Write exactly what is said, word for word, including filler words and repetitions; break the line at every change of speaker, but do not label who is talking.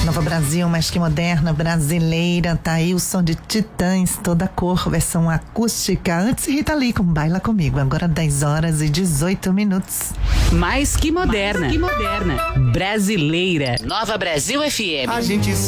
Nova Brasil, mais que moderna, brasileira. Tá aí o som de Titãs, toda cor, versão acústica. Antes Rita Lee com Baila Comigo. Agora dez horas e dezoito minutos.
Mais que moderna. Mais que moderna. Brasileira. Nova Brasil F M.
A gente